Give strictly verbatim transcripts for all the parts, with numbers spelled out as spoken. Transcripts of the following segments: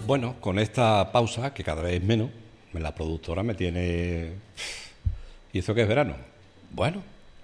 Bueno, con esta pausa, que cada vez es menos, la productora me tiene... ¿Y eso qué es verano? Bueno,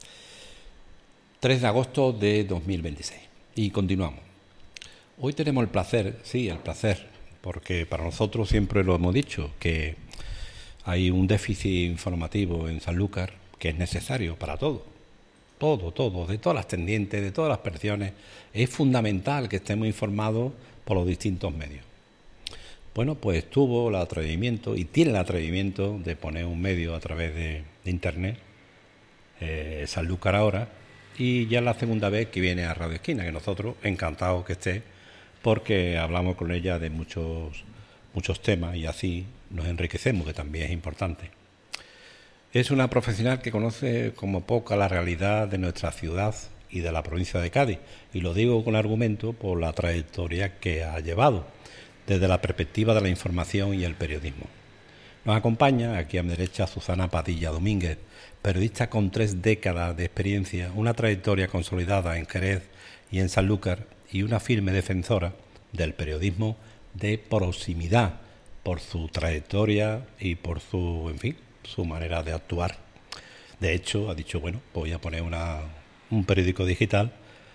tres de agosto de dos mil veintiséis. Y continuamos. Hoy tenemos el placer, sí, el placer, porque para nosotros siempre lo hemos dicho, que hay un déficit informativo en Sanlúcar que es necesario para todo. Todo, todo, de todas las tendientes, de todas las versiones. Es fundamental que estemos informados por los distintos medios. Bueno, pues tuvo el atrevimiento y tiene el atrevimiento de poner un medio a través de, de Internet, eh, Sanlúcar Ahora, y ya es la segunda vez que viene a Radio Esquina, que nosotros encantados que esté, porque hablamos con ella de muchos, muchos temas y así nos enriquecemos, que también es importante. Es una profesional que conoce como poca la realidad de nuestra ciudad y de la provincia de Cádiz, y lo digo con argumento por la trayectoria que ha llevado desde la perspectiva de la información y el periodismo. Nos acompaña aquí a mi derecha Susana Padilla Domínguez, periodista con tres décadas de experiencia, una trayectoria consolidada en Jerez y en Sanlúcar y una firme defensora del periodismo de proximidad por su trayectoria y por su, en fin, su manera de actuar. De hecho, ha dicho, bueno, voy a poner una, un periódico digital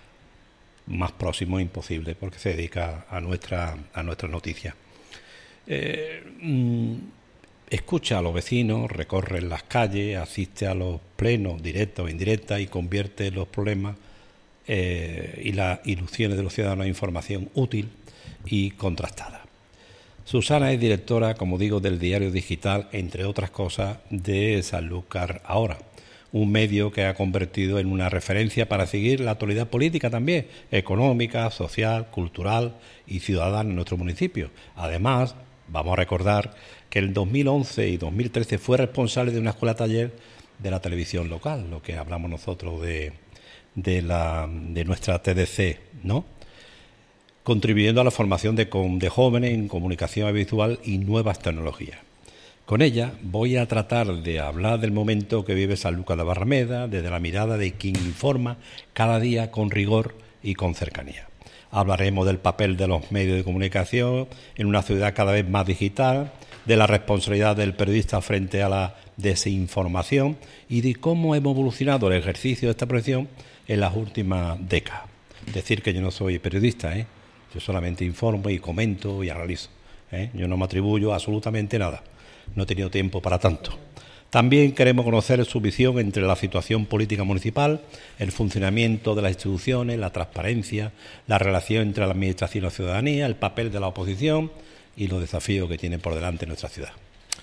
más próximo imposible porque se dedica a nuestra a nuestras noticias. Eh, mm, escucha a los vecinos, recorre las calles, asiste a los plenos directos e indirectas y convierte los problemas eh, y las ilusiones de los ciudadanos en información útil y contrastada. Susana es directora, como digo, del diario digital, entre otras cosas, de Sanlúcar Ahora, un medio que ha convertido en una referencia para seguir la actualidad política también, económica, social, cultural y ciudadana en nuestro municipio. Además, vamos a recordar que en dos mil once y dos mil trece fue responsable de una escuela taller de la televisión local, lo que hablamos nosotros de, de, la, de nuestra T D C, ¿no? Contribuyendo a la formación de, de jóvenes en comunicación audiovisual y nuevas tecnologías. Con ella voy a tratar de hablar del momento que vive Sanlúcar de Barrameda, desde la mirada de quien informa cada día con rigor y con cercanía. Hablaremos del papel de los medios de comunicación en una ciudad cada vez más digital, de la responsabilidad del periodista frente a la desinformación y de cómo hemos evolucionado el ejercicio de esta profesión en las últimas décadas. Decir que yo no soy periodista, ¿eh? Yo solamente informo y comento y analizo, ¿eh? Yo no me atribuyo absolutamente nada. No he tenido tiempo para tanto. También queremos conocer su visión entre la situación política municipal, el funcionamiento de las instituciones, la transparencia, la relación entre la administración y la ciudadanía, el papel de la oposición y los desafíos que tiene por delante nuestra ciudad.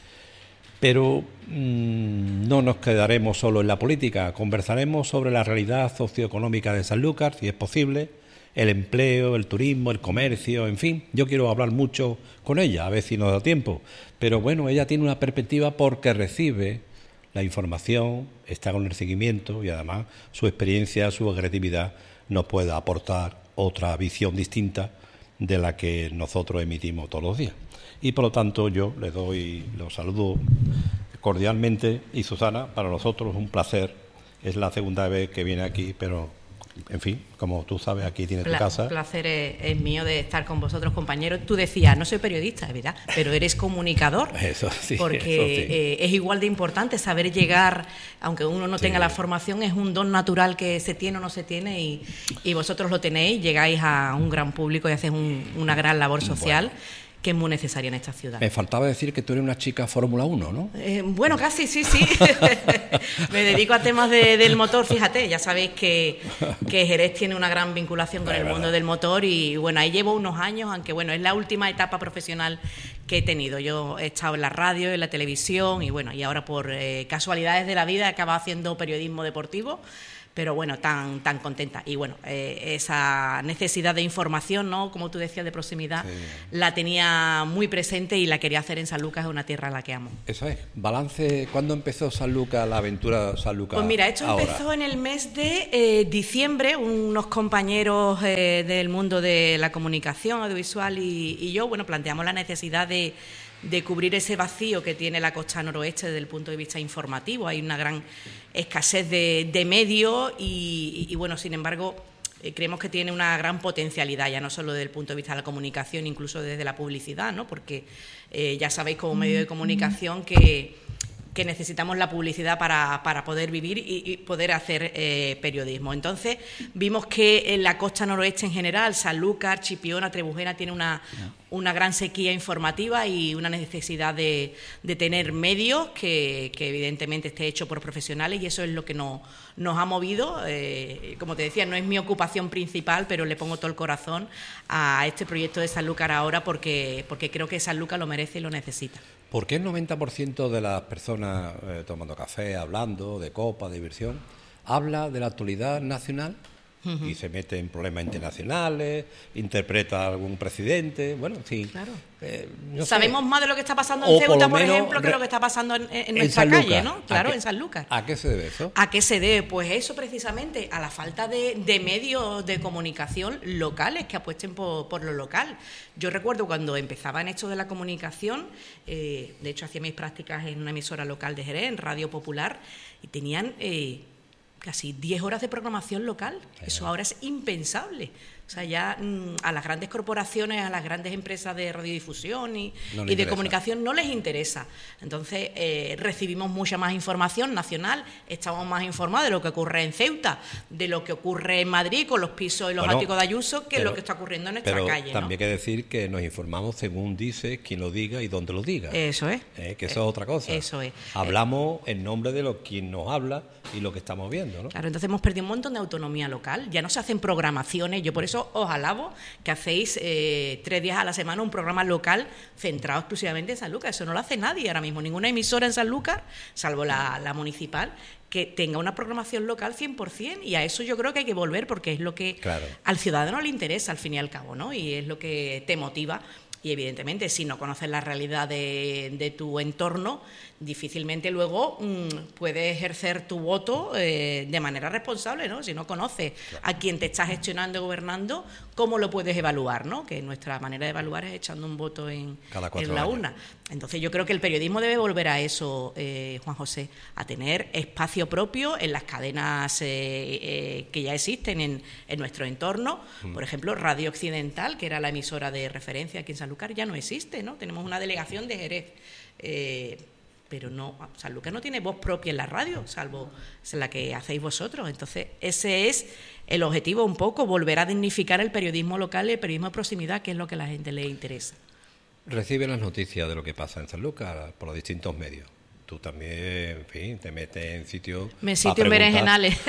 Pero mmm, no nos quedaremos solo en la política, conversaremos sobre la realidad socioeconómica de Sanlúcar, si es posible, el empleo, el turismo, el comercio, en fin. Yo quiero hablar mucho con ella, a ver si nos da tiempo. Pero bueno, ella tiene una perspectiva porque recibe la información, está con el seguimiento y además su experiencia, su creatividad nos puede aportar otra visión distinta de la que nosotros emitimos todos los días. Y por lo tanto yo le doy, los saludo cordialmente y Susana, para nosotros es un placer. Es la segunda vez que viene aquí, pero en fin, como tú sabes, aquí tienes tu casa. El placer es, es mío de estar con vosotros, compañeros. Tú decías, no soy periodista, es verdad, pero eres comunicador. Eso sí. Porque eso sí. Eh, es igual de importante saber llegar, aunque uno no tenga sí. la formación, es un don natural que se tiene o no se tiene y, y vosotros lo tenéis, llegáis a un gran público y hacéis un, una gran labor social. Bueno. Que es muy necesaria en esta ciudad. Me faltaba decir que tú eres una chica Fórmula uno, ¿no? Eh, bueno, casi, sí, sí. Me dedico a temas de, del motor, fíjate, ya sabéis que, que Jerez tiene una gran vinculación con es el verdad. mundo del motor y bueno, ahí llevo unos años, aunque bueno, es la última etapa profesional que he tenido. Yo he estado en la radio, en la televisión y bueno, y ahora por eh, casualidades de la vida he acabado haciendo periodismo deportivo. Pero bueno, tan tan contenta. Y bueno, eh, esa necesidad de información, ¿no? Como tú decías, de proximidad, sí. la tenía muy presente y la quería hacer en Sanlúcar, es una tierra a la que amo. Eso es. Balance, ¿cuándo empezó Sanlúcar, la aventura Sanlúcar? Pues mira, esto ahora? empezó en el mes de eh, diciembre, unos compañeros eh, del mundo de la comunicación audiovisual y, y yo, bueno, planteamos la necesidad de de cubrir ese vacío que tiene la costa noroeste desde el punto de vista informativo. Hay una gran escasez de, de medios y, y, y, bueno, sin embargo, eh, creemos que tiene una gran potencialidad, ya no solo desde el punto de vista de la comunicación, incluso desde la publicidad, ¿no? Porque eh, ya sabéis como medio de comunicación que... que necesitamos la publicidad para, para poder vivir y, y poder hacer eh, periodismo. Entonces, vimos que en la costa noroeste en general, Sanlúcar, Chipiona, Trebujena, tiene una, una gran sequía informativa y una necesidad de, de tener medios que, que evidentemente esté hecho por profesionales, y eso es lo que nos, nos ha movido. Eh, como te decía, no es mi ocupación principal, pero le pongo todo el corazón a este proyecto de Sanlúcar ahora porque, porque creo que Sanlúcar lo merece y lo necesita. ¿Por qué el noventa por ciento de las personas eh, tomando café, hablando de copa, de diversión, habla de la actualidad nacional uh-huh. y se mete en problemas internacionales, interpreta a algún presidente? Bueno, en fin. Claro. Eh, no Sabemos sé. más de lo que está pasando O en Ceuta, por, por menos, ejemplo, que re... lo que está pasando en, en en nuestra Sanlúcar. calle, ¿no? Claro, qué, en Sanlúcar. ¿A qué se debe eso? ¿A qué se debe? Pues eso precisamente, a la falta de, de medios de comunicación locales que apuesten por, por lo local. Yo recuerdo cuando empezaba en esto de la comunicación, eh, de hecho hacía mis prácticas en una emisora local de Jerez, en Radio Popular, y tenían eh, casi diez horas de programación local. Eso ahora es impensable. O sea, ya mmm, a las grandes corporaciones, a las grandes empresas de radiodifusión y, no y de interesa. comunicación no les interesa. Entonces, eh, recibimos mucha más información nacional, estamos más informados de lo que ocurre en Ceuta, de lo que ocurre en Madrid con los pisos y los bueno, áticos de Ayuso, que pero, lo que está ocurriendo en nuestra pero calle. También ¿no? hay que decir que nos informamos según dice, quien lo diga y dónde lo diga. Eso es. Eh, que eso eh, es otra cosa. Eso es. Hablamos en nombre de lo quien nos habla y lo que estamos viendo, ¿no? Claro, entonces hemos perdido un montón de autonomía local. Ya no se hacen programaciones. Yo por eso os alabo que hacéis eh, tres días a la semana un programa local centrado exclusivamente en Sanlúcar. Eso no lo hace nadie ahora mismo, ninguna emisora en Sanlúcar, salvo la, la municipal, que tenga una programación local cien por ciento, y a eso yo creo que hay que volver porque es lo que claro. al ciudadano le interesa al fin y al cabo, ¿no? Y es lo que te motiva. Y evidentemente, si no conoces la realidad de, de tu entorno, difícilmente luego mmm, puedes ejercer tu voto eh, de manera responsable, ¿no? Si no conoces claro. a quien te está gestionando y gobernando, ¿cómo lo puedes evaluar, ¿no? Que nuestra manera de evaluar es echando un voto en, en la urna. Entonces yo creo que el periodismo debe volver a eso, eh, Juan José, a tener espacio propio en las cadenas eh, eh, que ya existen en, en nuestro entorno. Mm. Por ejemplo, Radio Occidental, que era la emisora de referencia aquí en Sanlúcar, ya no existe, ¿no? Tenemos una delegación de Jerez. Eh, pero no, Sanlúcar no tiene voz propia en la radio, salvo la que hacéis vosotros. Entonces, ese es el objetivo un poco, volver a dignificar el periodismo local y el periodismo de proximidad, que es lo que a la gente le interesa. Recibe las noticias de lo que pasa en Sanlúcar por los distintos medios. Tú también, en fin, te metes en sitios... Me sitio en berenjenales.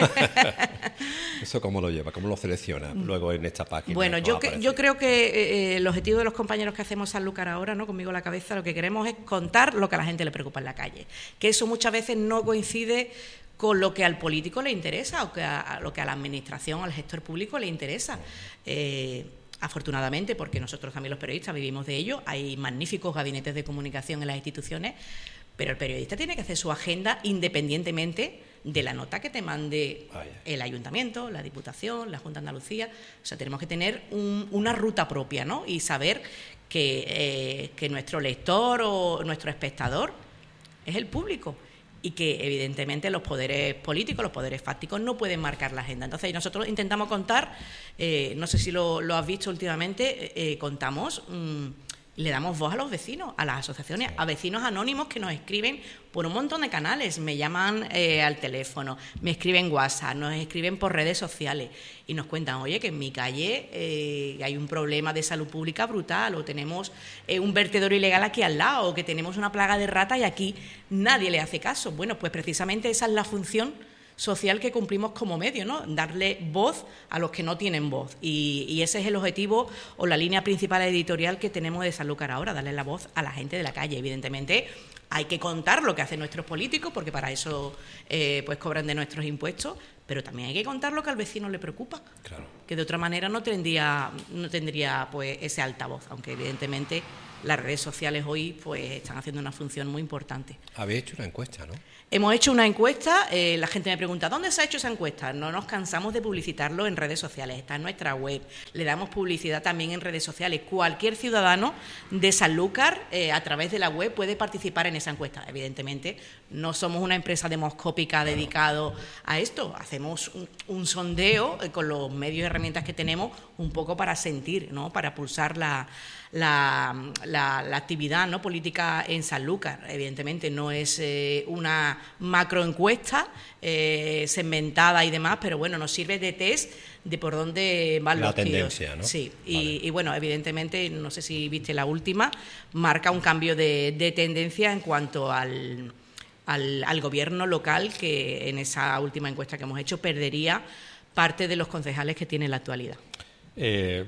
¿Eso cómo lo lleva? ¿Cómo lo selecciona luego en esta página? Bueno, yo, que, yo creo que eh, el objetivo de los compañeros que hacemos Sanlúcar ahora, ¿no? Conmigo a la cabeza, lo que queremos es contar lo que a la gente le preocupa en la calle. Que eso muchas veces no coincide con lo que al político le interesa o que a, a lo que a la administración, al gestor público le interesa. Eh, afortunadamente, porque nosotros también los periodistas vivimos de ello, hay magníficos gabinetes de comunicación en las instituciones, pero el periodista tiene que hacer su agenda independientemente de la nota que te mande el ayuntamiento, la Diputación, la Junta de Andalucía. O sea, tenemos que tener un, una ruta propia, ¿no? Y saber que, eh, que nuestro lector o nuestro espectador es el público y que, evidentemente, los poderes políticos, los poderes fácticos no pueden marcar la agenda. Entonces, nosotros intentamos contar, eh, no sé si lo, lo has visto últimamente, eh, contamos... Mmm, le damos voz a los vecinos, a las asociaciones, a vecinos anónimos que nos escriben por un montón de canales, me llaman eh, al teléfono, me escriben WhatsApp, nos escriben por redes sociales y nos cuentan, oye, que en mi calle eh, hay un problema de salud pública brutal, o tenemos eh, un vertedero ilegal aquí al lado, o que tenemos una plaga de ratas y aquí nadie le hace caso. Bueno, pues precisamente esa es la función social que cumplimos como medio, ¿no? Darle voz a los que no tienen voz. Y, y ese es el objetivo o la línea principal editorial que tenemos de Sanlúcar ahora, darle la voz a la gente de la calle. Evidentemente, hay que contar lo que hacen nuestros políticos, porque para eso eh, pues cobran de nuestros impuestos, pero también hay que contar lo que al vecino le preocupa. Claro. Que de otra manera no tendría, no tendría pues ese altavoz, aunque evidentemente las redes sociales hoy pues están haciendo una función muy importante. Habéis hecho una encuesta, ¿no? Hemos hecho una encuesta, eh, la gente me pregunta, ¿dónde se ha hecho esa encuesta? No nos cansamos de publicitarlo en redes sociales, está en nuestra web, le damos publicidad también en redes sociales. Cualquier ciudadano de Sanlúcar, eh, a través de la web, puede participar en esa encuesta. Evidentemente, no somos una empresa demoscópica claro. dedicado a esto, hacemos un, un sondeo eh, con los medios y herramientas que tenemos, un poco para sentir, ¿no? Para pulsar la... La, la, la actividad no política en Sanlúcar. Evidentemente no es eh, una macroencuesta eh, segmentada y demás, pero bueno, nos sirve de test de por dónde van la los tendencia, tiros. ¿no? Sí, y, vale. y bueno, evidentemente, no sé si viste la última, marca un cambio de, de tendencia en cuanto al, al, al gobierno local, que en esa última encuesta que hemos hecho perdería parte de los concejales que tiene en la actualidad. Eh,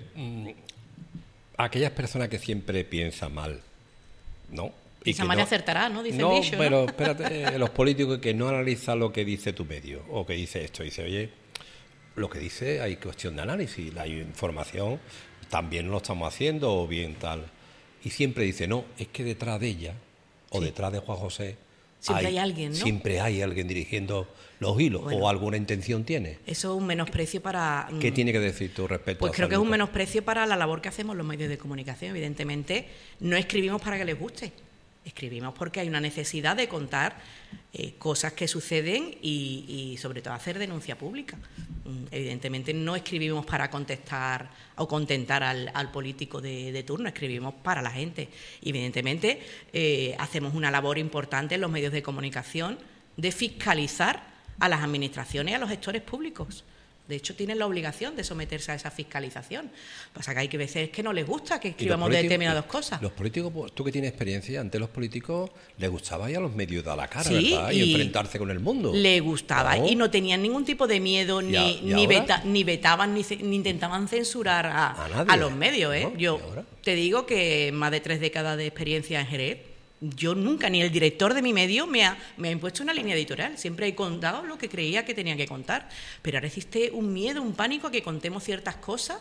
Aquellas personas que siempre piensan mal, ¿no? Y Piensa mal y acertará, ¿no? Dice no, el dicho, pero ¿no? espérate, eh, los políticos que no analizan lo que dice tu medio o que dice esto, dice, oye, lo que dice hay cuestión de análisis, la información también lo estamos haciendo o bien tal. Y siempre dice, no, es que detrás de ella o sí. detrás de Juan José siempre hay, hay alguien, ¿no? Siempre hay alguien dirigiendo los hilos bueno, o alguna intención tiene. Eso es un menosprecio para... ¿Qué tiene que decir tú respecto pues a creo que es Sanlúcar? un menosprecio para la labor que hacemos los medios de comunicación. Evidentemente, no escribimos para que les guste. Escribimos porque hay una necesidad de contar eh, cosas que suceden y, y, sobre todo, hacer denuncia pública. Evidentemente, no escribimos para contestar o contentar al, al político de, de turno, escribimos para la gente. Evidentemente, eh, hacemos una labor importante en los medios de comunicación de fiscalizar a las administraciones y a los gestores públicos. De hecho, tienen la obligación de someterse a esa fiscalización. Pasa que hay que veces que no les gusta que escribamos de determinadas cosas. Los políticos, tú que tienes experiencia, antes los políticos les gustaba ir a los medios de a la cara, sí, ¿verdad? Y, y enfrentarse con el mundo. Les gustaba ¿no? Y no tenían ningún tipo de miedo, ni, ¿Y a, y ni, veta, ni vetaban, ni, ni intentaban censurar a, a, nadie, a los medios. ¿eh? ¿no? Yo te digo que más de tres décadas de experiencia en Jerez, yo nunca, ni el director de mi medio me ha, me ha impuesto una línea editorial. Siempre he contado lo que creía que tenía que contar. Pero ahora existe un miedo, un pánico a que contemos ciertas cosas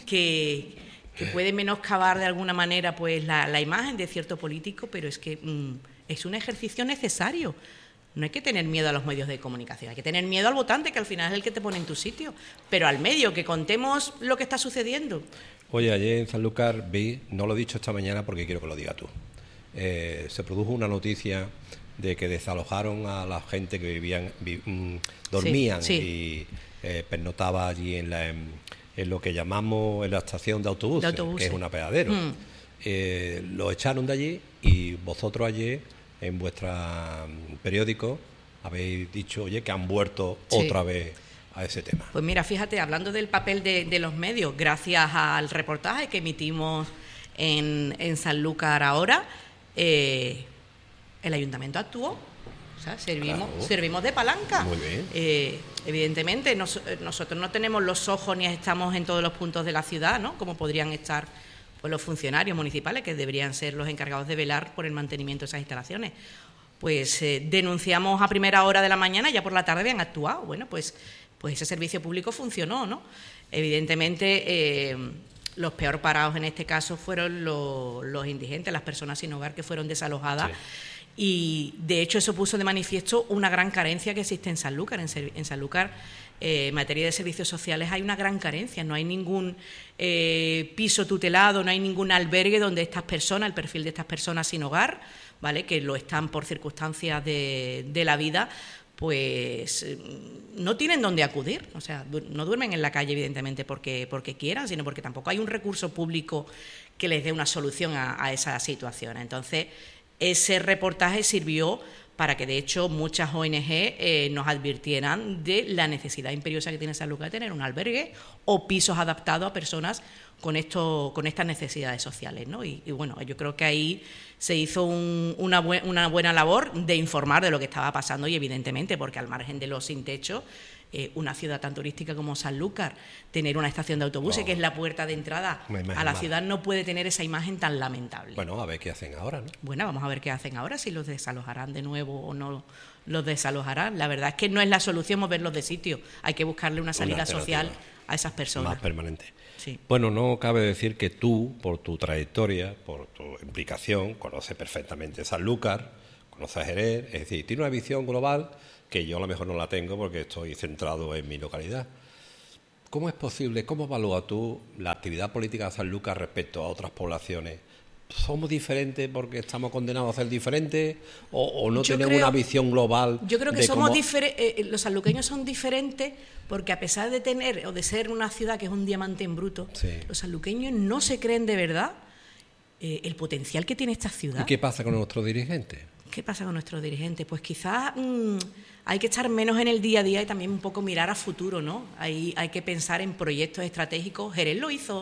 que, que pueden menoscabar de alguna manera pues la, la imagen de cierto político, pero es que mmm, es un ejercicio necesario. No hay que tener miedo a los medios de comunicación, hay que tener miedo al votante, que al final es el que te pone en tu sitio. Pero al medio, que contemos lo que está sucediendo. Oye, ayer en Sanlúcar vi, no lo he dicho esta mañana porque quiero que lo diga tú. Eh, se produjo una noticia de que desalojaron a la gente que vivían, vi, mmm, dormían sí, sí. y eh, pernotaba allí en, la, en, en lo que llamamos en la estación de autobuses, de autobuses. que es un apeadero. Mm. Eh, lo echaron de allí y vosotros ayer en vuestro periódico habéis dicho, oye, que han vuelto sí. otra vez a ese tema. Pues mira, fíjate, hablando del papel de, de los medios, gracias al reportaje que emitimos en, en Sanlúcar ahora, Eh, el ayuntamiento actuó, o sea, servimos, claro. servimos de palanca. Muy bien. Eh, evidentemente, nos, nosotros no tenemos los ojos ni estamos en todos los puntos de la ciudad, ¿no? Como podrían estar pues, los funcionarios municipales, que deberían ser los encargados de velar por el mantenimiento de esas instalaciones. Pues eh, denunciamos a primera hora de la mañana y ya por la tarde habían actuado. Bueno, pues, pues ese servicio público funcionó, ¿no? Evidentemente, eh, los peor parados en este caso fueron los, los indigentes, las personas sin hogar que fueron desalojadas. Sí. Y, de hecho, eso puso de manifiesto una gran carencia que existe en Sanlúcar. En, en Sanlúcar, eh, en materia de servicios sociales, hay una gran carencia. No hay ningún eh, piso tutelado, no hay ningún albergue donde estas personas, el perfil de estas personas sin hogar, ¿vale?, que lo están por circunstancias de, de la vida, pues no tienen dónde acudir. O sea, no duermen en la calle, evidentemente, porque, porque quieran, sino porque tampoco hay un recurso público que les dé una solución a, a esa situación. Entonces, ese reportaje sirvió para que, de hecho, muchas O N G eh, nos advirtieran de la necesidad imperiosa que tiene Sanlúcar de tener un albergue o pisos adaptados a personas con esto, con estas necesidades sociales, ¿no? Y, y bueno, yo creo que ahí se hizo un, una, bu una buena labor de informar de lo que estaba pasando y, evidentemente, porque al margen de los sin techo, eh, una ciudad tan turística como Sanlúcar, tener una estación de autobuses, oh, que es la puerta de entrada a la ciudad, no puede tener esa imagen tan lamentable. Bueno, a ver qué hacen ahora, ¿no? Bueno, vamos a ver qué hacen ahora, si los desalojarán de nuevo o no los desalojarán. La verdad es que no es la solución moverlos de sitio, hay que buscarle una salida una social a esas personas. Más permanente. Sí. Bueno, no cabe decir que tú, por tu trayectoria, por tu tu implicación, conoce perfectamente Sanlúcar, conoce a Jerez, es decir, tiene una visión global que yo a lo mejor no la tengo porque estoy centrado en mi localidad. ¿Cómo es posible, cómo evalúas tú la actividad política de Sanlúcar respecto a otras poblaciones? ¿Somos diferentes porque estamos condenados a ser diferentes o, o no yo tenemos creo, una visión global? Yo creo que de somos cómo... eh, los sanluqueños son diferentes porque a pesar de tener o de ser una ciudad que es un diamante en bruto, sí. los sanluqueños no se creen de verdad eh, el potencial que tiene esta ciudad. ¿Y qué pasa con nuestros dirigentes? ¿Qué pasa con nuestros dirigentes? Pues quizás mmm, hay que estar menos en el día a día y también un poco mirar a futuro, ¿no? Hay, hay que pensar en proyectos estratégicos. Jerez lo hizo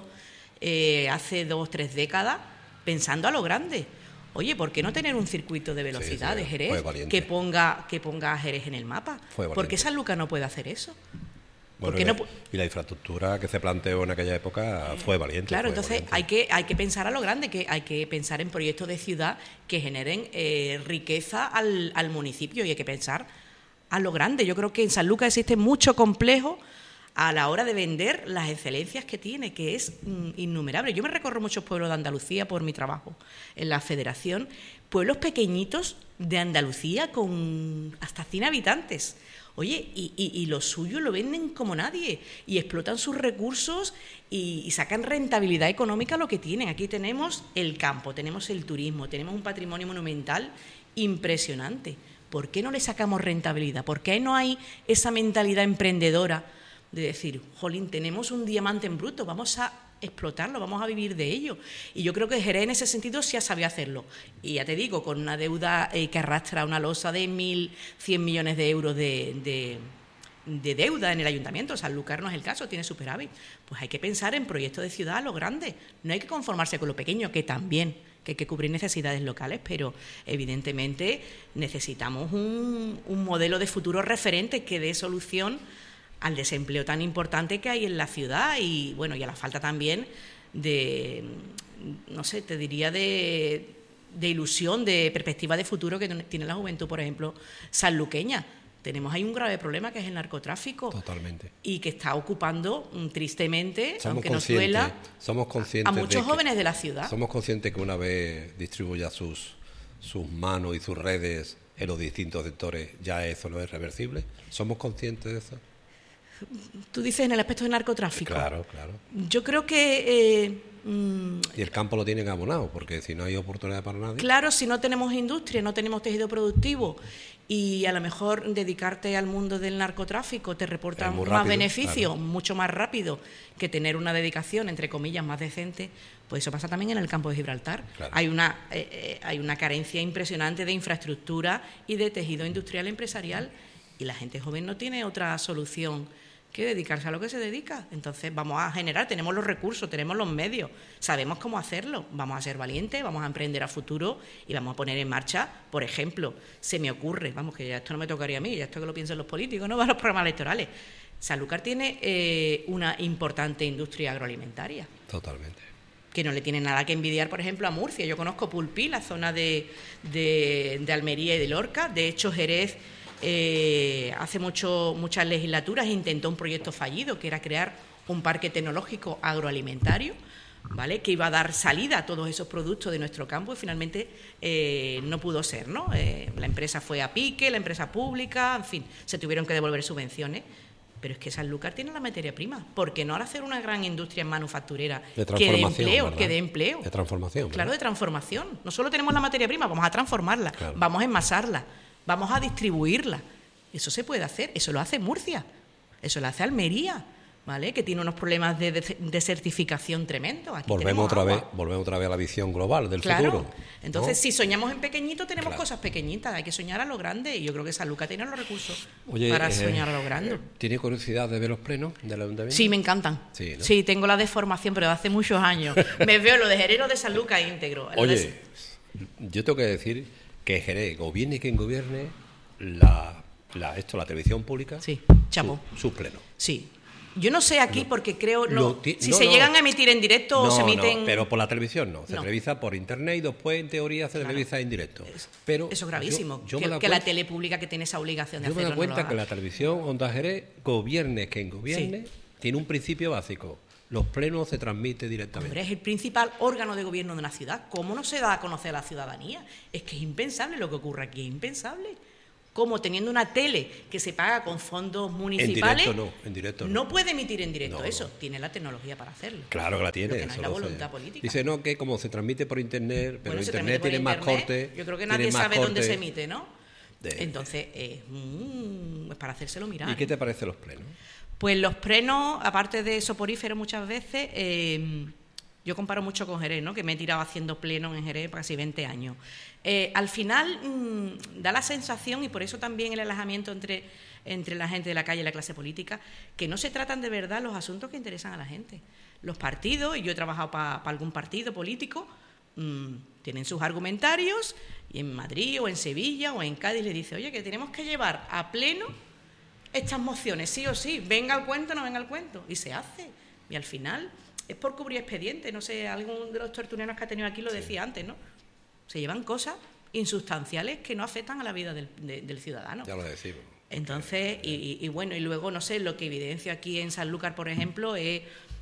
eh, hace dos, tres décadas pensando a lo grande. Oye, ¿por qué no tener un circuito de velocidad sí, sí, de Jerez que ponga, que ponga a Jerez en el mapa? ¿Por qué Sanlúcar no puede hacer eso? Bueno, y, la, no... y la infraestructura que se planteó en aquella época fue valiente. Claro, fue entonces valiente. hay que hay que pensar a lo grande, que hay que pensar en proyectos de ciudad que generen eh, riqueza al, al municipio y hay que pensar a lo grande. Yo creo que en Sanlúcar existe mucho complejo a la hora de vender las excelencias que tiene, que es mm, innumerable. Yo me recorro muchos pueblos de Andalucía por mi trabajo en la Federación, pueblos pequeñitos de Andalucía con hasta cien habitantes. Oye, y, y, y lo suyo lo venden como nadie y explotan sus recursos y, y sacan rentabilidad económica a lo que tienen. Aquí tenemos el campo, tenemos el turismo, tenemos un patrimonio monumental impresionante. ¿Por qué no le sacamos rentabilidad? ¿Por qué no hay esa mentalidad emprendedora de decir, jolín, tenemos un diamante en bruto, vamos a explotarlo, vamos a vivir de ello? Y yo creo que Jerez en ese sentido sí ha sabido hacerlo. Y ya te digo, con una deuda eh, que arrastra una losa de mil cien millones de euros de, de, de deuda en el ayuntamiento. Sanlúcar no es el caso, tiene superávit. Pues hay que pensar en proyectos de ciudad a lo grande. No hay que conformarse con lo pequeño, que también, que hay que cubrir necesidades locales, pero evidentemente necesitamos un, un modelo de futuro referente que dé solución al desempleo tan importante que hay en la ciudad y bueno, y a la falta también de, no sé, te diría de, de ilusión, de perspectiva de futuro que tiene la juventud, por ejemplo, sanluqueña. Tenemos ahí un grave problema que es el narcotráfico. Totalmente. Y que está ocupando tristemente, somos aunque nos duela, somos conscientes a muchos de jóvenes que, de la ciudad. Somos conscientes que una vez distribuya sus, sus manos y sus redes en los distintos sectores, ya eso no es reversible. ¿Somos conscientes de eso? Tú dices en el aspecto de narcotráfico. Claro, claro. Yo creo que... Eh, mmm, y el campo lo tienen abonado, porque si no hay oportunidad para nadie... Claro, si no tenemos industria, no tenemos tejido productivo y a lo mejor dedicarte al mundo del narcotráfico te reporta más rápido, beneficio, claro. mucho más rápido que tener una dedicación, entre comillas, más decente, pues eso pasa también en el campo de Gibraltar. Claro. Hay una, eh, eh, hay una carencia impresionante de infraestructura y de tejido industrial empresarial y la gente joven no tiene otra solución que dedicarse a lo que se dedica. Entonces vamos a generar, tenemos los recursos, tenemos los medios, sabemos cómo hacerlo, vamos a ser valientes, vamos a emprender a futuro y vamos a poner en marcha, por ejemplo, se me ocurre, vamos, que ya esto no me tocaría a mí, ya esto que lo piensan los políticos, no van los programas electorales. Sanlúcar tiene eh, una importante industria agroalimentaria. Totalmente. Que no le tiene nada que envidiar, por ejemplo, a Murcia. Yo conozco Pulpí, la zona de, de, de Almería y de Lorca, de hecho Jerez... Eh, hace mucho, muchas legislaturas intentó un proyecto fallido que era crear un parque tecnológico agroalimentario, ¿vale?, que iba a dar salida a todos esos productos de nuestro campo y finalmente eh, no pudo ser, ¿no? Eh, la empresa fue a pique, la empresa pública, en fin, se tuvieron que devolver subvenciones. Pero es que Sanlúcar tiene la materia prima. ¿Por qué no ahora hacer una gran industria manufacturera de que dé empleo? Que dé empleo. De transformación. Claro, de transformación. No solo tenemos la materia prima, vamos a transformarla, claro. vamos a envasarla, vamos a distribuirla. Eso se puede hacer, eso lo hace Murcia, eso lo hace Almería, ¿vale?, que tiene unos problemas de desertificación tremendos. Aquí volvemos otra agua. vez, volvemos otra vez a la visión global del claro. futuro. Entonces, ¿no? si soñamos en pequeñito, tenemos claro. cosas pequeñitas, hay que soñar a lo grande y yo creo que Sanlúcar tiene los recursos Oye, para eh, soñar a lo grande. ¿Tiene curiosidad de ver los plenos del ayuntamiento? Sí, me encantan. Sí, ¿no? Sí, tengo la de formación, pero de hace muchos años. Me veo lo de Jerez de Sanlúcar íntegro. Oye, de... yo tengo que decir que Jerez, gobierne quien gobierne, la, la, esto, la televisión pública, sí, chapo. Su, su pleno. Sí. Yo no sé aquí no, porque creo no, ti, si no, se no, llegan a emitir en directo no, o se emiten... No, pero por la televisión no, se no. televisa por internet y después en teoría se televisa claro. en directo. Pero eso es gravísimo, yo, yo que, me que cuenta, la tele pública que tiene esa obligación de yo hacerlo. Yo me doy cuenta no que la televisión Onda Jerez, gobierne quien gobierne, sí. tiene un principio básico. Los plenos se transmiten directamente. Hombre, es el principal órgano de gobierno de una ciudad. ¿Cómo no se da a conocer a la ciudadanía? Es que es impensable lo que ocurre aquí, es impensable. Como teniendo una tele que se paga con fondos municipales, en directo no, en directo no. no puede emitir en directo No, eso. no. Tiene la tecnología para hacerlo. Claro que la tiene. Lo que no es eso la lo sé. voluntad política. Dice, no, que como se transmite por internet, pero Bueno, se internet transmite tiene por más internet, corte. Yo creo que tiene nadie más sabe dónde corte. se emite, ¿no? De- Entonces, eh, mm, es para hacérselo mirar. ¿Y qué te parecen los plenos? Pues los plenos, aparte de soporíferos muchas veces, eh, yo comparo mucho con Jerez, ¿no? Que me he tirado haciendo plenos en Jerez casi veinte años. Eh, al final mmm, da la sensación, y por eso también el alejamiento entre, entre la gente de la calle y la clase política, que no se tratan de verdad los asuntos que interesan a la gente. Los partidos, y yo he trabajado para pa algún partido político, mmm, tienen sus argumentarios, y en Madrid o en Sevilla o en Cádiz le dice, oye, que tenemos que llevar a pleno estas mociones, sí o sí, venga al cuento o no venga al cuento, y se hace. Y al final es por cubrir expedientes, no sé, algún de los tertulianos que ha tenido aquí lo sí. decía antes, ¿no? Se llevan cosas insustanciales que no afectan a la vida del, de, del ciudadano. Ya lo decimos. Entonces, y, y, y bueno, y luego, no sé, lo que evidencio aquí en Sanlúcar, por ejemplo, es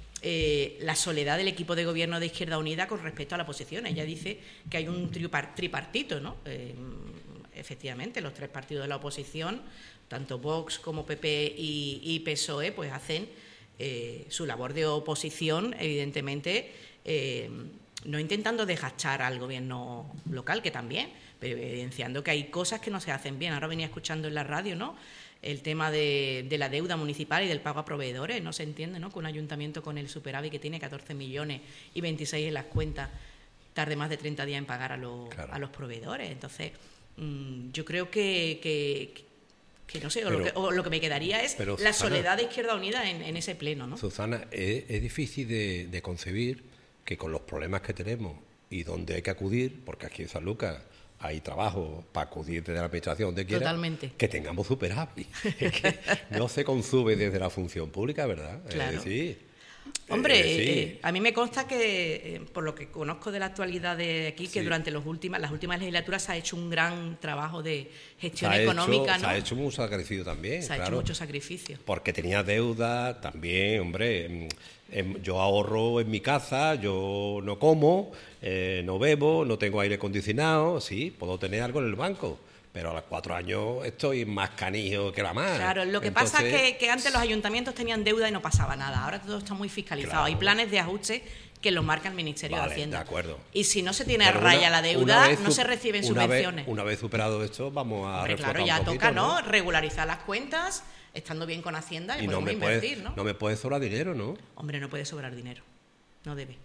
eh, la soledad del equipo de gobierno de Izquierda Unida con respecto a la oposición. Ella dice que hay un tripartito, ¿no? Eh, efectivamente, los tres partidos de la oposición, tanto Vox como P P y, y P S O E, pues hacen eh, su labor de oposición, evidentemente, eh, no intentando desgachar al gobierno local, que también, pero evidenciando que hay cosas que no se hacen bien. Ahora venía escuchando en la radio, ¿no?, el tema de, de la deuda municipal y del pago a proveedores. No se entiende, ¿no?, que un ayuntamiento con el superávit que tiene catorce millones y veintiséis en las cuentas tarde más de treinta días en pagar a los, claro. a los proveedores. Entonces, mmm, yo creo que... que que no sé, pero, o, lo que, o lo que me quedaría es la Susana, soledad de Izquierda Unida en, en ese pleno, ¿no? Susana, es, es difícil de, de concebir que con los problemas que tenemos y donde hay que acudir, porque aquí en San Lucas hay trabajo para acudir desde la administración donde quiera, totalmente, que tengamos superávit. Es que no se consume desde la función pública, ¿verdad? Claro. Es decir, Hombre, eh, sí. eh, a mí me consta que, eh, por lo que conozco de la actualidad de aquí, que sí. durante los últimas, las últimas legislaturas se ha hecho un gran trabajo de gestión se económica, hecho, ¿no? Se ha hecho mucho sacrificio también, Se ha claro, hecho mucho sacrificio. Porque tenía deuda también, hombre. Yo ahorro en mi casa, yo no como, eh, no bebo, no tengo aire acondicionado, sí, puedo tener algo en el banco. Pero a los cuatro años estoy más canijo que la mar. Claro, lo que Entonces, pasa es que, que antes los ayuntamientos tenían deuda y no pasaba nada. Ahora todo está muy fiscalizado. Claro. Hay planes de ajuste que los marca el Ministerio vale, de Hacienda. De acuerdo. Y si no se tiene a Pero raya una, la deuda, vez, no se reciben una subvenciones. Vez, una vez superado esto, vamos a Hombre, claro, ya un poquito, toca, ¿no? ¿no? Regularizar las cuentas, estando bien con Hacienda y, y no me invertir, puede, ¿no? No me puede sobrar dinero, ¿no? Hombre, no puede sobrar dinero. No debe.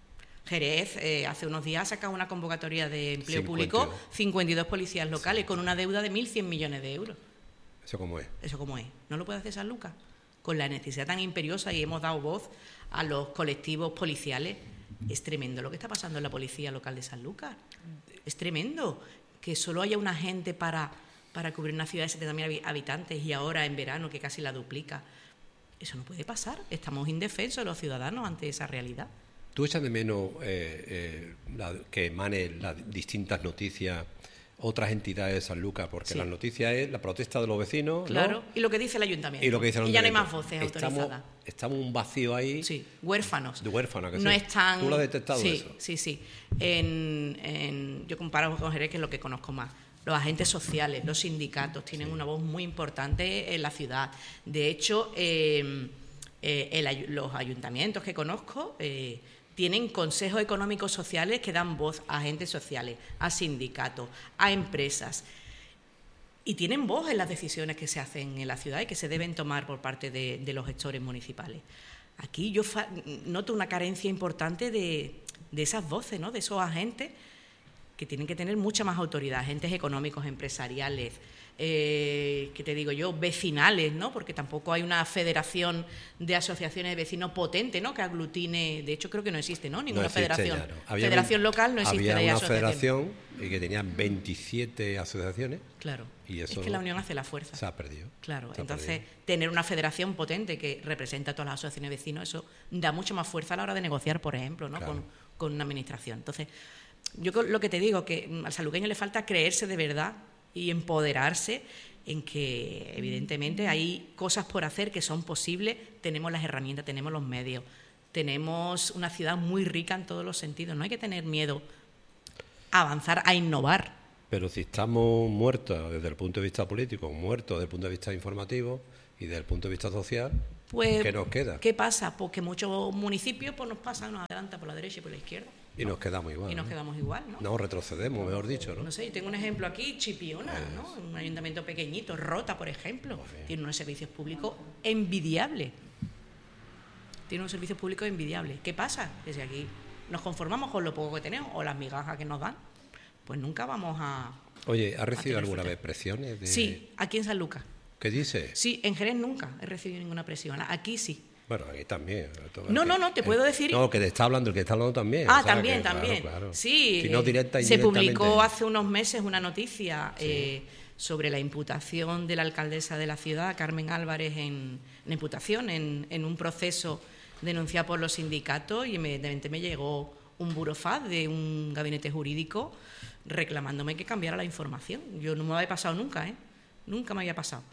Jerez eh, hace unos días ha sacado una convocatoria de empleo cincuenta público, cincuenta y dos policías locales, sí. con una deuda de mil cien millones de euros. ¿Eso cómo es? ¿Eso cómo es? ¿No lo puede hacer San Lucas? Con la necesidad tan imperiosa, y hemos dado voz a los colectivos policiales. Es tremendo lo que está pasando en la policía local de San Lucas. Es tremendo que solo haya un agente para, para cubrir una ciudad de setenta mil habitantes y ahora en verano que casi la duplica. Eso no puede pasar. Estamos indefensos los ciudadanos ante esa realidad. ¿Tú echas de menos eh, eh, la, que emanen las distintas noticias, otras entidades de San Lucas? Porque sí. Las noticias es la protesta de los vecinos, claro, ¿no? Y lo que dice el ayuntamiento. Y, lo que dice el y ya no hay más voces estamos, autorizadas. Estamos un vacío ahí. Sí, huérfanos. De huérfanos, que no sí. Están, ¿Tú lo has detectado sí, eso? Sí, sí. En, en, yo comparo con Jerez, que es lo que conozco más. Los agentes sociales, los sindicatos tienen sí. una voz muy importante en la ciudad. De hecho, eh, eh, el, los ayuntamientos que conozco eh, tienen consejos económicos sociales que dan voz a agentes sociales, a sindicatos, a empresas. Y tienen voz en las decisiones que se hacen en la ciudad y que se deben tomar por parte de, de los gestores municipales. Aquí yo fa- noto una carencia importante de, de esas voces, ¿no? De esos agentes que tienen que tener mucha más autoridad, agentes económicos, empresariales, eh, que te digo yo, vecinales, ¿no? Porque tampoco hay una federación de asociaciones de vecinos potente, ¿no? Que aglutine, de hecho creo que no existe, ¿no? Ninguna no existe federación. Ya, ¿no? Había federación un, local no existe. Había de una asociación. federación y que tenía veintisiete asociaciones. Claro. Y eso es que la unión hace la fuerza. Se ha perdido. Claro. Se Entonces, perdido. Tener una federación potente que representa a todas las asociaciones de vecinos, eso da mucho más fuerza a la hora de negociar, por ejemplo, ¿no? Claro. Con, con una administración. Entonces, yo lo que te digo, que al sanluqueño le falta creerse de verdad y empoderarse en que, evidentemente, hay cosas por hacer que son posibles, tenemos las herramientas, tenemos los medios, tenemos una ciudad muy rica en todos los sentidos. No hay que tener miedo a avanzar, a innovar. Pero si estamos muertos desde el punto de vista político, muertos desde el punto de vista informativo y desde el punto de vista social, pues, ¿qué nos queda? ¿Qué pasa? Pues que muchos municipios pues, nos pasan, nos adelantan por la derecha y por la izquierda. Y nos quedamos igual. Y nos ¿no? quedamos igual, ¿no? No, retrocedemos, mejor dicho, ¿no? No sé, yo tengo un ejemplo aquí, Chipiona, ¿no? Un ayuntamiento pequeñito, Rota, por ejemplo. Tiene unos servicios públicos envidiables. Tiene unos servicios públicos envidiables. ¿Qué pasa? Que si aquí nos conformamos con lo poco que tenemos o las migajas que nos dan, pues nunca vamos a... Oye, ¿has recibido alguna fruta. vez presiones? De... Sí, aquí en San Lucas. ¿Qué dices? Sí, en Jerez nunca he recibido ninguna presión. Aquí sí. Bueno, aquí también. No, no, no, te puedo decir... No, que te está hablando, el que está hablando también. Ah, o sea, también, que, también. Claro, claro. Sí, si no directa, se publicó indirectamente. hace unos meses una noticia sí. eh, sobre la imputación de la alcaldesa de la ciudad, Carmen Álvarez, en la imputación en, en un proceso denunciado por los sindicatos, y inmediatamente me llegó un burofax de un gabinete jurídico reclamándome que cambiara la información. Yo no me había pasado nunca, ¿eh? Nunca me había pasado.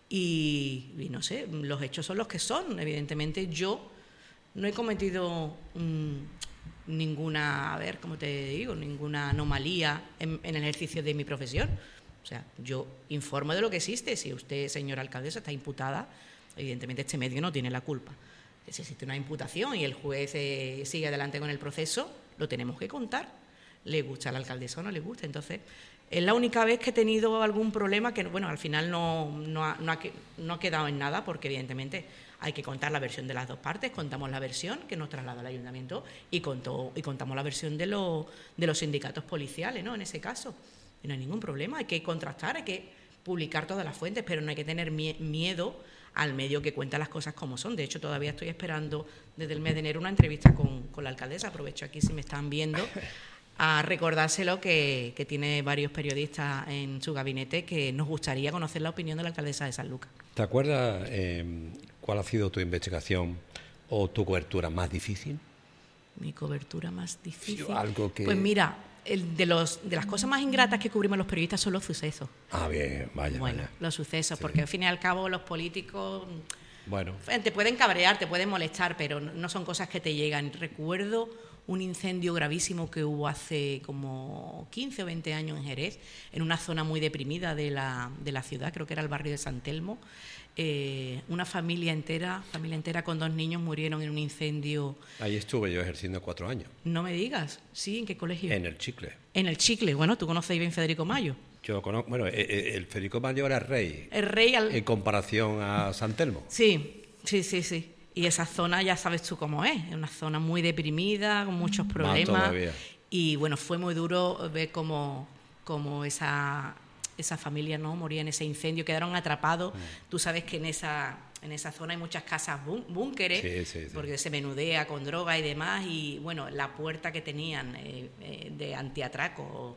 Y, y no sé, los hechos son los que son. Evidentemente yo no he cometido mmm, ninguna, a ver, ¿cómo te digo? Ninguna anomalía en, en el ejercicio de mi profesión. O sea, yo informo de lo que existe. Si usted, señora alcaldesa, está imputada, evidentemente este medio no tiene la culpa. Si existe una imputación y el juez eh, sigue adelante con el proceso, lo tenemos que contar. Le gusta a la alcaldesa o no le gusta. Entonces, es la única vez que he tenido algún problema que, bueno, al final no, no, ha, no, ha, no ha quedado en nada, porque evidentemente hay que contar la versión de las dos partes. Contamos la versión que nos traslada el ayuntamiento y, contó, y contamos la versión de, lo, de los sindicatos policiales, ¿no? En ese caso. Y no hay ningún problema, hay que contrastar, hay que publicar todas las fuentes, pero no hay que tener mie- miedo al medio que cuenta las cosas como son. De hecho, todavía estoy esperando desde el mes de enero una entrevista con, con la alcaldesa. Aprovecho aquí, si me están viendo, a recordárselo que, que tiene varios periodistas en su gabinete que nos gustaría conocer la opinión de la alcaldesa de San Lucas. ¿Te acuerdas eh, cuál ha sido tu investigación o tu cobertura más difícil? Mi cobertura más difícil. Sí, algo que... Pues mira, el de los de las cosas más ingratas que cubrimos los periodistas son los sucesos. Ah, bien, vaya, Bueno, vaya. los sucesos, Sí. porque al fin y al cabo los políticos... Bueno, Te pueden cabrear, te pueden molestar, pero no son cosas que te llegan. Recuerdo un incendio gravísimo que hubo hace como quince o veinte años en Jerez, en una zona muy deprimida de la, de la ciudad, creo que era el barrio de San Telmo. Eh, una familia entera, familia entera con dos niños murieron en un incendio. ahí estuve yo ejerciendo cuatro años, No me digas, ¿sí? ¿En qué colegio? en el Chicle. En el Chicle. Bueno, tú conoces bien Federico Mayo. Yo conozco, bueno, eh, eh, el Federico Mayo era rey El rey al... en comparación a San Telmo. Sí, sí, sí, sí. Y esa zona ya sabes tú cómo es, es una zona muy deprimida, con muchos problemas. todavía. Y bueno, fue muy duro ver cómo, cómo esa, esa familia no moría en ese incendio, quedaron atrapados. Mm. Tú sabes que en esa, en esa zona hay muchas casas bún- búnkeres, Sí, sí, sí. porque se menudea con droga y demás. Y bueno, la puerta que tenían eh, eh, de antiatraco,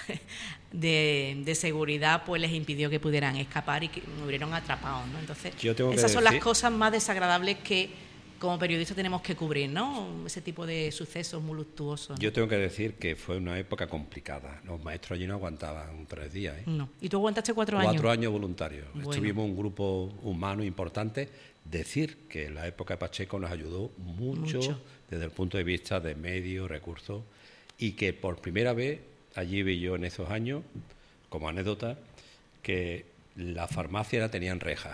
De, de seguridad, pues les impidió que pudieran escapar y que murieron atrapados, ¿no? Entonces, Yo tengo que esas son decir- las cosas más desagradables que como periodistas tenemos que cubrir, ¿no? Ese tipo de sucesos muy luctuosos, ¿no? Yo tengo que decir que fue una época complicada. Los maestros allí no aguantaban tres días, ¿eh? No. ¿Y tú aguantaste cuatro, años? Cuatro años voluntarios. Bueno. Estuvimos un grupo humano importante. Decir que la época de Pacheco nos ayudó mucho, Mucho. desde el punto de vista de medios, recursos, y que por primera vez allí vi yo en esos años, como anécdota, que la farmacia la tenían rejas.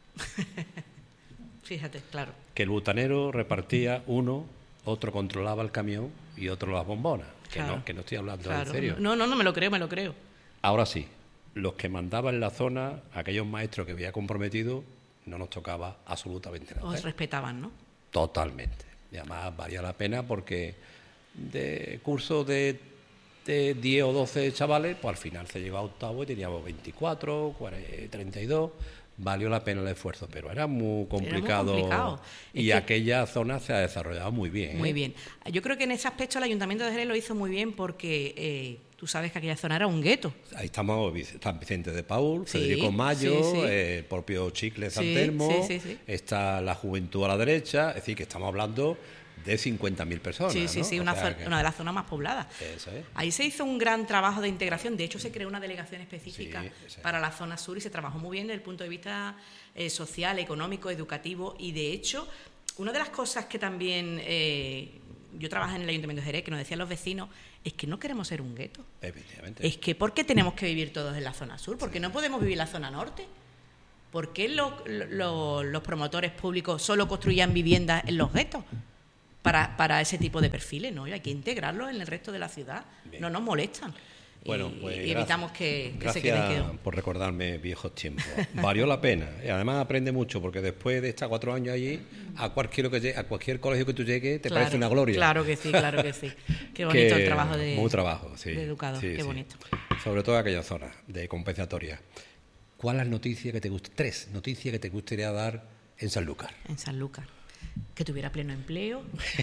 Fíjate, claro. Que el butanero repartía uno, otro controlaba el camión y otro las bombonas. Que, Claro. no, que no estoy hablando Claro. en serio. No, no, no, me lo creo, me lo creo. Ahora sí, los que mandaban en la zona, aquellos maestros que había comprometido, no nos tocaba absolutamente nada. Os ¿eh? respetaban, ¿no? Totalmente. Y además valía la pena porque de curso de, de diez o doce chavales, pues al final se llegó a octavo y teníamos veinticuatro, cuarenta, treinta y dos. Valió la pena el esfuerzo, pero era muy complicado. complicado. Y Es que- aquella zona se ha desarrollado muy bien. Muy ¿eh? bien. Yo creo que en ese aspecto el Ayuntamiento de Jerez lo hizo muy bien porque eh, tú sabes que aquella zona era un gueto. Ahí estamos, está Vicente de Paul, Sí, Federico Mayo, sí, sí. eh, el propio Chicle San Sí, Telmo, sí, sí, sí. está la Juventud a la derecha, es decir, que estamos hablando de cincuenta mil personas. Sí, sí, ¿no? sí, O una, sea zo- que- una de las zonas más pobladas. Eso es. Ahí se hizo un gran trabajo de integración. De hecho, se creó una delegación específica Sí, sí. para la zona sur y se trabajó muy bien desde el punto de vista eh, social, económico, educativo. Y de hecho, una de las cosas que también eh, yo trabajé en el Ayuntamiento de Jerez, que nos decían los vecinos, es que no queremos ser un gueto. Efectivamente. Es que ¿por qué tenemos que vivir todos en la zona sur? ¿Por qué Sí. no podemos vivir en la zona norte? ¿Por qué lo- lo- los promotores públicos solo construían viviendas en los guetos para, para ese tipo de perfiles? No, hay que integrarlos en el resto de la ciudad. Bien. No nos molestan. Bueno, y, pues y gracias. evitamos que, que se Gracias queden quedos. por recordarme viejos tiempos. Valió la pena. Y además aprende mucho, porque después de estar cuatro años allí, a cualquier, que llegue- a cualquier colegio que tú llegues, te Claro, parece una gloria. Claro que sí, claro que sí. Qué bonito Que- el trabajo de, Muy trabajo, sí. de educador, Sí, qué sí. bonito. Sobre todo aquella zona de compensatoria. ¿Cuál es la noticia que te gusta? Tres noticias que te gustaría dar en Sanlúcar. En Sanlúcar. Que tuviera pleno empleo,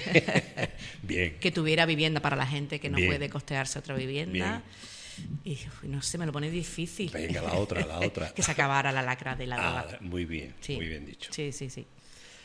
Bien. que tuviera vivienda para la gente que no Bien. puede costearse otra vivienda. Y uy, no sé, me lo pone difícil. Venga, la otra, la otra. Que se acabara la lacra de la Ah, droga. muy bien, Sí. muy bien dicho. Sí, sí, sí.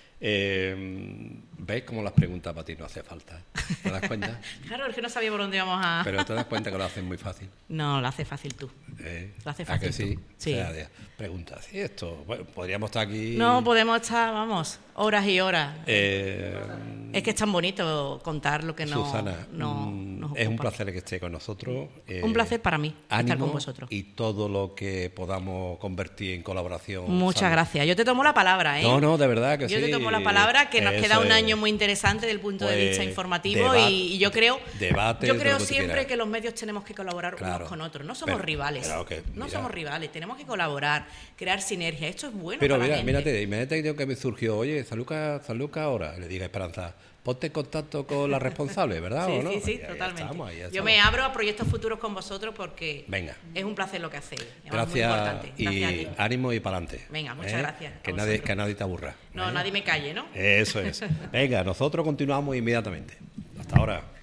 Eh, ¿Ves cómo las preguntas para ti no hace falta? ¿Te das cuenta? Claro, es que no sabía por dónde íbamos a... Pero te das cuenta que lo hacen muy fácil. No, lo hace fácil tú. ¿eh? Lo hace ¿A que fácil sí? tú? Sí. O sea, de- preguntas. ¿Y esto? Bueno, podríamos estar aquí. No, podemos estar, vamos, horas y horas. Eh, Es que es tan bonito contar lo que no, Susana, no mm, nos es un ocupa. placer que esté con nosotros. eh, Un placer para mí ánimo estar con vosotros. Y todo lo que podamos convertir en colaboración. Muchas ¿sabes? gracias. Yo te tomo la palabra, ¿eh? No, no, de verdad que Yo sí. te tomo la palabra, que nos Eso queda un es. año muy interesante desde el punto de Pues, vista informativo deba- y, y yo creo, debate yo de creo lo que tú siempre quieras. que los medios tenemos que colaborar Claro. unos con otros. No somos Pero- rivales. claro que, no mira. somos rivales. Tenemos que colaborar, crear sinergia. Esto es bueno Pero para mira, la gente. mírate, imagínate yo que me surgió, oye, Sanlúcar, Sanlúcar ahora, le diga a Esperanza, ponte en contacto con la responsable, ¿verdad? Sí, ¿O no? sí, sí, Ahí- ahí totalmente. estamos, ahí Yo estamos. me abro a proyectos futuros con vosotros porque Venga. es un placer lo que hacéis. Es muy Gracias importante. Gracias a y ti. ánimo y para adelante. Venga, muchas gracias a Que nadie, vosotros. que nadie te aburra. No, ¿eh? nadie me calle, ¿no? Eso es. Venga, nosotros continuamos inmediatamente. Hasta ahora.